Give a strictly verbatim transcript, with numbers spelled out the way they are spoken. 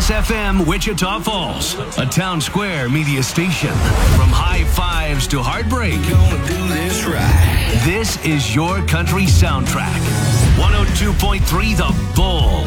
S F M Wichita Falls, a Town Square media station. From high fives to heartbreak, Gonna do this right. this is your country soundtrack. one oh two point three The Bull.